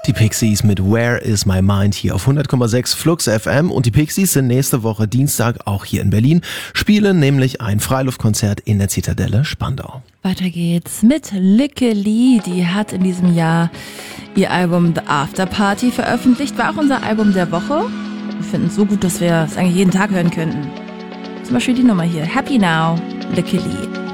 Die Pixies mit Where is my mind hier auf 100,6 Flux FM und die Pixies sind nächste Woche Dienstag auch hier in Berlin, spielen nämlich ein Freiluftkonzert in der Zitadelle Spandau. Weiter geht's mit Lykke Li, die hat in diesem Jahr ihr Album The After Party veröffentlicht, war auch unser Album der Woche. Wir finden es so gut, dass wir es eigentlich jeden Tag hören könnten. Zum Beispiel die Nummer hier, Happy Now, Lykke Li.